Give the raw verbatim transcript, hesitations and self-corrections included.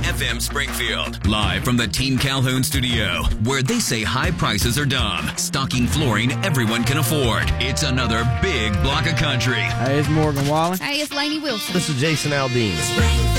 F M Springfield. Live from the Team Calhoun studio, where they say high prices are dumb. Stocking flooring everyone can afford. It's another big block of country. Hey, it's Morgan Wallen. Hey, it's Lainey Wilson. This is Jason Aldean.